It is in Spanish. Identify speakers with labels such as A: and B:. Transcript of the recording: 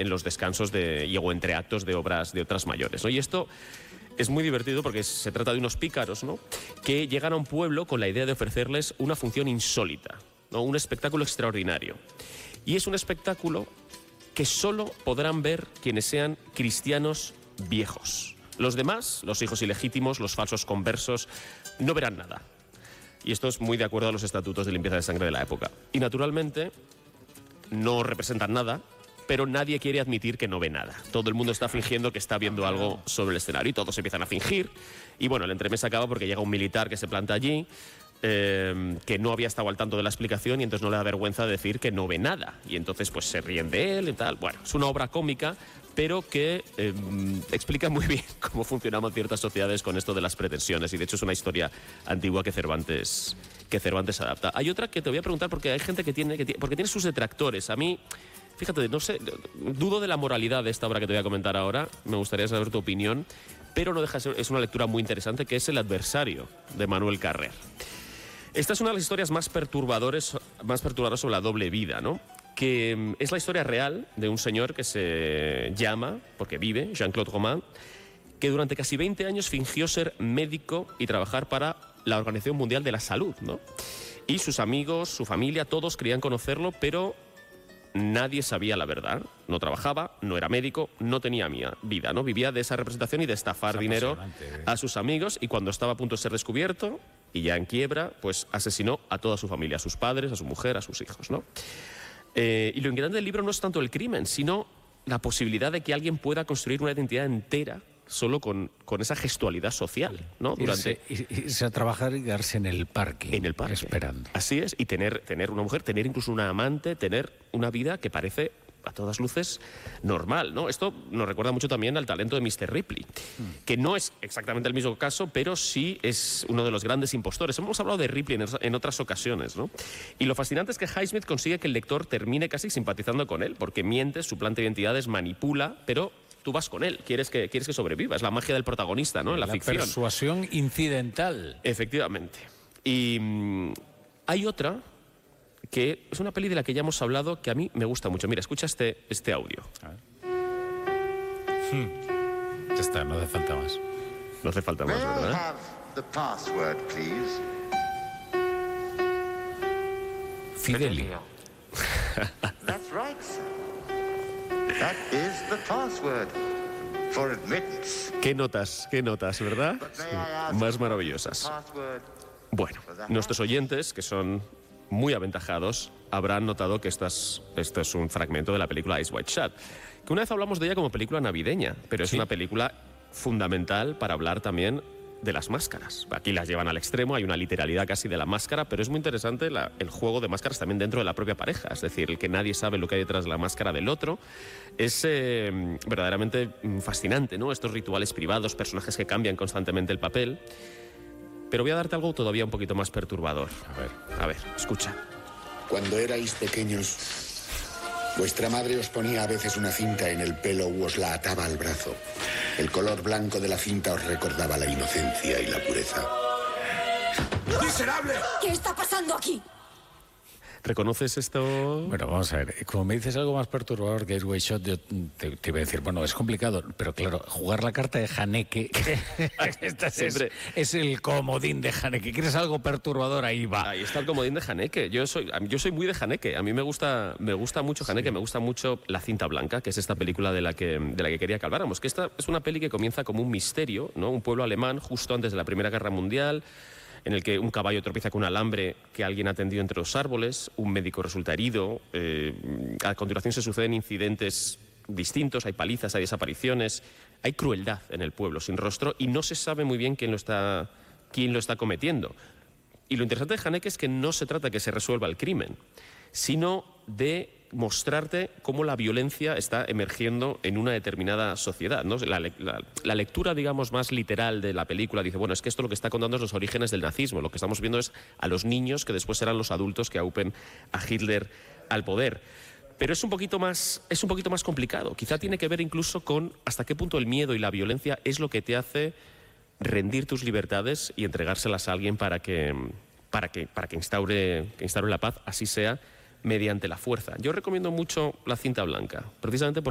A: en los descansos o entre actos de obras de otras mayores, ¿no? Y esto es muy divertido porque se trata de unos pícaros, ¿no?, que llegan a un pueblo con la idea de ofrecerles una función insólita, ¿no?, un espectáculo extraordinario. Y es un espectáculo que solo podrán ver quienes sean cristianos viejos. Los demás, los hijos ilegítimos, los falsos conversos, no verán nada. Y esto es muy de acuerdo a los estatutos de limpieza de sangre de la época. Y naturalmente no representan nada, pero nadie quiere admitir que no ve nada. Todo el mundo está fingiendo que está viendo algo sobre el escenario y todos empiezan a fingir. Y bueno, el entremés acaba porque llega un militar que se planta allí, que no había estado al tanto de la explicación y entonces no le da vergüenza decir que no ve nada. Y entonces pues se ríen de él y tal. Bueno, es una obra cómica, pero que explica muy bien cómo funcionaban ciertas sociedades con esto de las pretensiones. Y de hecho es una historia antigua que Cervantes adapta. Hay otra que te voy a preguntar porque hay gente porque tiene sus detractores. A mí, fíjate, no sé, dudo de la moralidad de esta obra que te voy a comentar ahora. Me gustaría saber tu opinión, pero no deja de ser, es una lectura muy interesante, que es El adversario, de Manuel Carrer. Esta es una de las historias más perturbadoras sobre la doble vida, ¿no?, que es la historia real de un señor que se llama, porque vive, Jean-Claude Roman, que durante casi 20 años fingió ser médico y trabajar para la Organización Mundial de la Salud, ¿no? Y sus amigos, su familia, todos querían conocerlo, pero nadie sabía la verdad. No trabajaba, no era médico, no tenía vida, ¿no? Vivía de esa representación y de estafar dinero a sus amigos, y cuando estaba a punto de ser descubierto y ya en quiebra, pues asesinó a toda su familia, a sus padres, a su mujer, a sus hijos, ¿no? Y lo inquietante del libro no es tanto el crimen, sino la posibilidad de que alguien pueda construir una identidad entera solo con esa gestualidad social, ¿no?
B: Irse a trabajar y quedarse en el parque.
A: En el parque.
B: Esperando.
A: Así es, y tener una mujer, tener incluso una amante, tener una vida que parece a todas luces normal, ¿no? Esto nos recuerda mucho también al talento de Mr. Ripley, que no es exactamente el mismo caso, pero sí es uno de los grandes impostores. Hemos hablado de Ripley en otras ocasiones, ¿no? Y lo fascinante es que Highsmith consigue que el lector termine casi simpatizando con él, porque miente, suplanta identidades, manipula, pero tú vas con él, quieres que sobreviva. Es la magia del protagonista, ¿no?, en la ficción.
B: La persuasión incidental.
A: Efectivamente. Y hay otra que es una peli de la que ya hemos hablado, que a mí me gusta mucho. Mira, escucha este audio.
B: A ver. Ya está, no hace falta más.
A: No hace falta más, ¿verdad?
C: May I have the password, please?
B: Fidelio.
C: That's right, sir. That is the password for admittance.
A: Qué notas, ¿verdad?
C: But may I ask
A: Más maravillosas.
C: the password?
A: Bueno, nuestros oyentes, que son muy aventajados, habrán notado que esto es un fragmento de la película Eyes Wide Shut, que una vez hablamos de ella como película navideña, pero es una película fundamental para hablar también de las máscaras. Aquí las llevan al extremo, hay una literalidad casi de la máscara, pero es muy interesante el juego de máscaras también dentro de la propia pareja, es decir, el que nadie sabe lo que hay detrás de la máscara del otro. Es verdaderamente fascinante, ¿no? Estos rituales privados, personajes que cambian constantemente el papel. Pero voy a darte algo todavía un poquito más perturbador. A ver, escucha.
D: Cuando erais pequeños, vuestra madre os ponía a veces una cinta en el pelo u os la ataba al brazo. El color blanco de la cinta os recordaba la inocencia y la pureza.
C: ¡Miserable!
E: ¿Qué está pasando aquí?
A: ¿Reconoces esto?
B: Bueno, vamos a ver. Como me dices algo más perturbador que Eyes Wide Shut, yo te iba a decir, bueno, es complicado, pero claro, jugar la carta de Haneke es el comodín de Haneke. ¿Quieres algo perturbador? Ahí va.
A: Ahí está el comodín de Haneke. Yo soy muy de Haneke. A mí me gusta mucho Haneke, me gusta mucho La cinta blanca, que es esta película de la que quería que habláramos. Que esta es una peli que comienza como un misterio, ¿no? Un pueblo alemán justo antes de la Primera Guerra Mundial, en el que un caballo tropieza con un alambre que alguien ha tendido entre los árboles, un médico resulta herido, a continuación se suceden incidentes distintos, hay palizas, hay desapariciones, hay crueldad en el pueblo sin rostro y no se sabe muy bien quién lo está cometiendo. Y lo interesante de Haneke es que no se trata de que se resuelva el crimen, sino de mostrarte cómo la violencia está emergiendo en una determinada sociedad, ¿no? La lectura, digamos, más literal de la película dice, bueno, es que esto lo que está contando es los orígenes del nazismo. Lo que estamos viendo es a los niños que después serán los adultos que aupen a Hitler al poder. Pero es un poquito más complicado. Quizá tiene que ver incluso con hasta qué punto el miedo y la violencia es lo que te hace rendir tus libertades y entregárselas a alguien para que instaure la paz, así sea mediante la fuerza. Yo recomiendo mucho La cinta blanca, precisamente porque